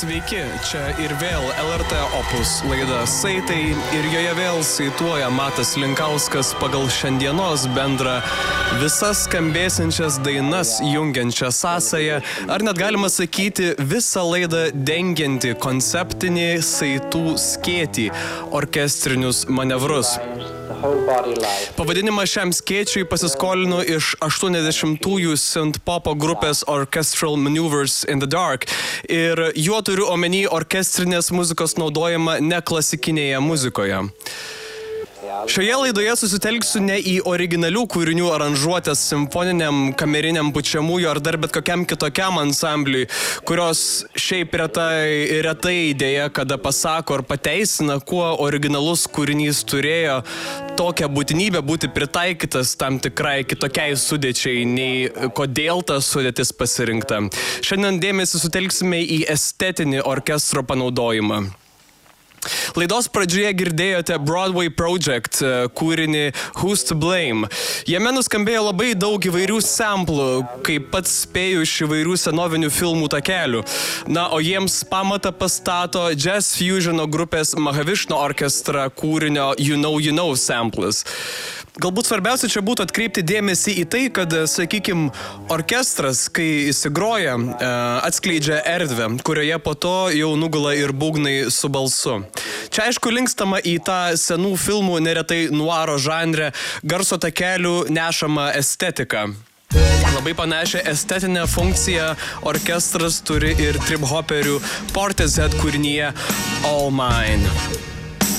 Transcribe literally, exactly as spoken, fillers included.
Sveiki, čia ir vėl L R T Opus laida Saitai ir joje vėl saituoja Matas Linkauskas pagal šiandienos bendrą visas skambėsiančias dainas jungiančią sąsają, ar net galima sakyti visą laidą dengianti konceptinį saitų skėtį, orkestrinius manevrus. Pavadinimą šiam skėčiui pasiskolinu iš aštuoniasdešimtųjų synth-popo grupės Orchestral Maneuvers in the Dark ir juo turiu omeny orkestrinės muzikos naudojimą ne klasikinėje muzikoje. Šioje laidoje susitelksiu ne į originalių kūrinių aranžuotės simfoniniam, kameriniam, pučiamųjų ar dar bet kokiam kitokiam ansambliui, kurios šiaip retai, retai idėja, kada pasako ar pateisina, kuo originalus kūrinys turėjo tokią būtinybę būti pritaikytas tam tikrai kitokiai sudėčiai, nei kodėl ta sudėtis pasirinkta. Šiandien dėmesį sutelksime į estetinį orkestro panaudojimą. Laidos pradžioje girdėjote Broadway Project kūrinį Who's to Blame. Jame nuskambėjo labai daug įvairių samplų, kaip pats spėju iš įvairių senovinių filmų takelių. Na, o jiems pamatą pastato Jazz Fusiono grupės Mahavishnu orkestra kūrinio You Know You Know samples. Galbūt svarbiausia čia būtų atkreipti dėmesį į tai, kad, sakykim, orkestras, kai įsigroja, atskleidžia erdvę, kurioje po to jau nugula ir būgnai su balsu. Čia aišku linkstama į tą senų filmų neretai nuaro žanrę garso takelių nešamą estetiką. Labai panašią estetinę funkciją orkestras turi ir trip-hoperių Portishead kūrinyje All Mine.